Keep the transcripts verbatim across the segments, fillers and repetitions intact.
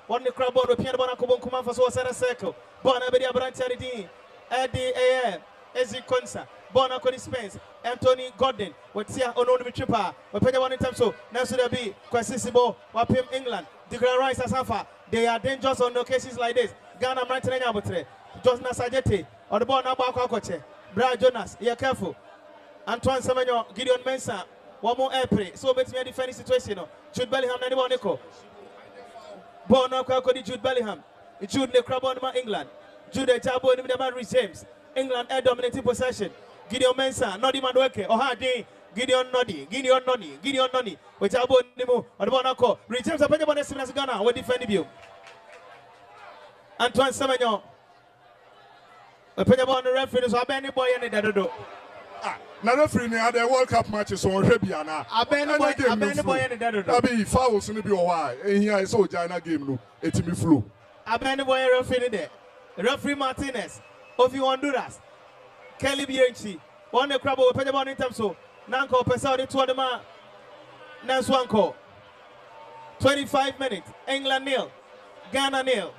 One the crowd ball, Piano Bonaco Kuma for so center circle. Bona Bedia Branchari, Eddie A M, Ezzy Consa, Bona Cody Spence, Anthony Gordon, what's here on the Tripa, we pay one in terms so National B, Quasisibo, Wapim England, the Grand Rice Asafa. They are dangerous on occasions like this. Ghana Martin Abutre, Josna Sajete, or the ball now Bakoche, Brad Jonas, you're careful. Antoine Semenyo, Gideon Mensah, one more airplay. So it's me a defending situation. Jude Bellingham, anyone Nico. Ball now Kakodi Jude Bellingham. Jude the crab on England. Jude the Jabo in the man James. England air dominating possession. Gideon Mensah, Noddy Madueke, Ohadi, Gideon Noddy, Gideon Noddy, Gideon Noddy, with Jabo Nimo, or the Bonaco. James a penny bonus in Ghana, what defending you? Antoine Semenyo. A penny on the referee, so I boy any dedo. Na referee ni ade World Cup matches on hwebia na abeni boy abeni boy any dedo abi fouls ni bi o wa ehia e so jana game no etimi flow abeni boy referee there referee Martinez of Honduras Kelly Bianchi one the crab we pay the ball in terms so nanko pesa de to the man nanso anko twenty-five minutes England nil Ghana nil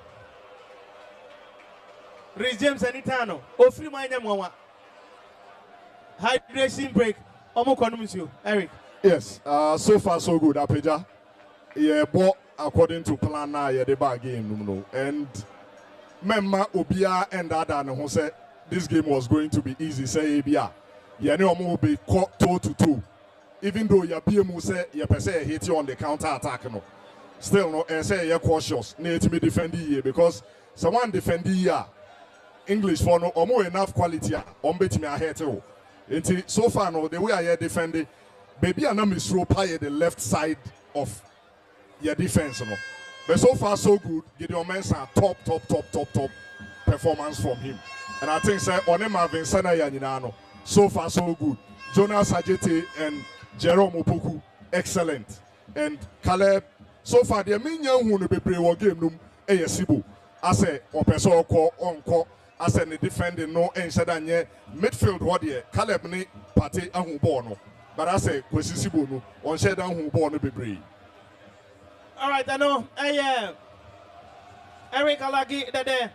Rhys James Anitano ofri manya mwa hydration break. Eric. Yes, uh, so far so good. Apeja, yeah, but according to plan now, yeah, the bad game, no, and Memma Obia and Ada who said this game was going to be easy. Say, yeah, yeah, no more be caught two to two. Even though your P M will say, yeah, per se hit you on the counter attack, no, still no, and say you're cautious. Need to be defending here because someone defending here English for no or more enough quality. On bet me ahead too. So far, no, the way I hear defending, baby, and I'm throw pie the left side of your defense, no. But so far, so good. Gideon Mensah, top, top, top, top, top performance from him. And I think, sir, on him, I've been saying, so far, so good. Jonas Sajete and Jerome Opoku, excellent. And Caleb, so far, the main young who be play one game, room, A S Sibu. I say, or person call on call. As any defending no and said midfield what here Caleb ni party ahu ball no but I say Kwesi Sibo no on said ahu ball no be. All right, I know. Hey, uh, Eric Alagi there.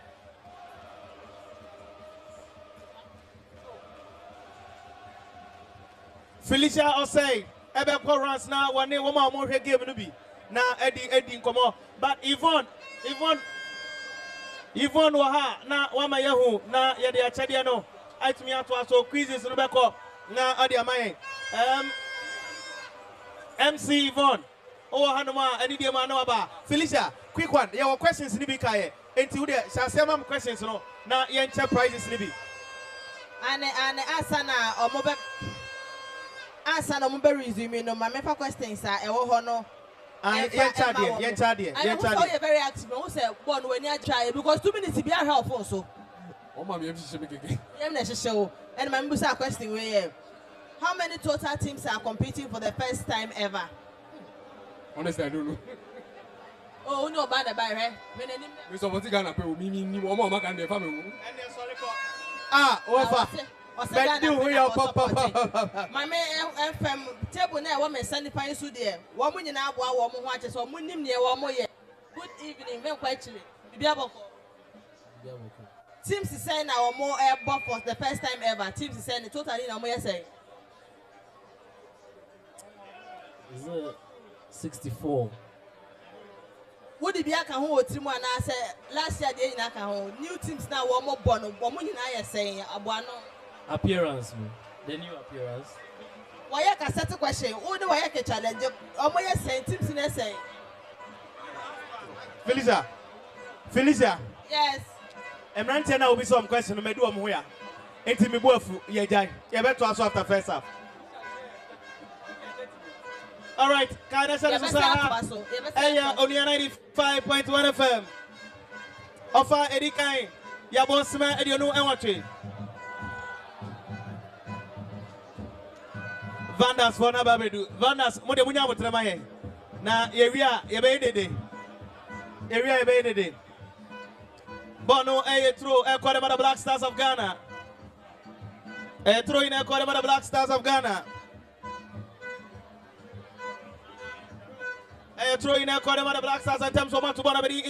Felicia Osei ebe ko runs now one one more more game no be na Eddie Eddie nkomo but Yvonne Yvonne Yvonne Waha na wama yehu na yede achade no atumi ato aso quizzes no beko na ade amaye um M C Yvonne oh hanoma ani de ma na ba Felicia quick one your questions ni bi kae enti wo de shasema questions no na ye nche prizes ni bi ane ane asana omobe asana omobe resume no ma me fa questions a ewo ho no and yen chadie yen chadie yen chadie you very active who say born when you try because two minutes be help phone so o ma me em hihye me gege em na hihye wo and my mbusa question we here how many total teams are competing for the first time ever? Honestly, I don't know. Oh no, bad by right me na nim we suppose Ghana pe o mi mi ni o ma o ma kan dey fa me wo and dey sorry ko ah over but do we your papa mama F M table na e wo me send fan so there wo mo nyina aboa wo mo ho ache so mo nim ne wo mo ye good evening me kwa chire bibia boko bibia boko teams is saying na wo mo e ball for the first time ever teams is saying totally na mo ye say is it sixty-four what did bia kan ho otiri mu ana say last year dey nyina kan ho new teams na wo mo ball no wo mo nyina ye saying aboa no appearance, man. The new appearance. Why you can set a question? Who do I can challenge? Oh, my saying, Tim Sine say. Felicia. Felicia. Yes. I'm not saying I will be some question. I may do a moya. Ain't me both. Yeah, Jai. You better answer after first half. All right. Can I say this? Hey, only ninety-five point one F M. Offer Eddie Kain. Ya boss man, Eddie, you know, I want to. Vandas for na babedu. Vandas mo de munya botrema he. Na area ye be dede. Area ye be dede. Bono e throw e kwade the Black Stars of Ghana. E throw in e kwade the Black Stars of Ghana. E throw in e kwade the Black Stars in terms of what to